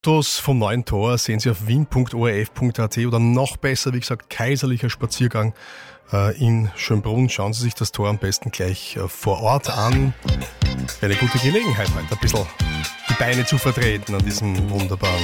Fotos vom neuen Tor sehen Sie auf wien.orf.at oder noch besser, wie gesagt, kaiserlicher Spaziergang in Schönbrunn. Schauen Sie sich das Tor am besten gleich vor Ort an. Eine gute Gelegenheit, heute ein bisschen die Beine zu vertreten an diesem wunderbaren